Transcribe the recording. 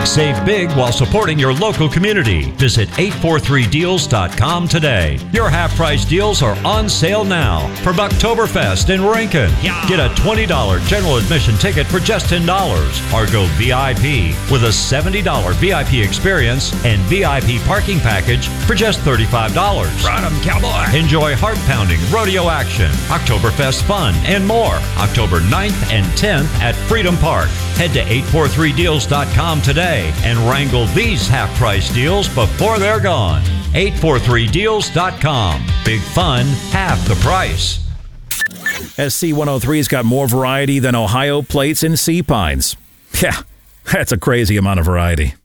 Save big while supporting your local community. Visit 843deals.com today. Your half-price deals are on sale now for Bucktoberfest in Rankin. Yeah. Get a $20 general admission ticket for just $10 or go VIP with a $70 VIP experience and VIP parking package for just $35. Run 'em, cowboy. Enjoy heart-pounding rodeo action, Oktoberfest fun, and more October 9th and 10th at Freedom Park. Head to 843deals.com today and wrangle these half-price deals before they're gone. 843deals.com. Big fun, half the price. SC103's got more variety than Ohio plates and sea pines. Yeah, that's a crazy amount of variety.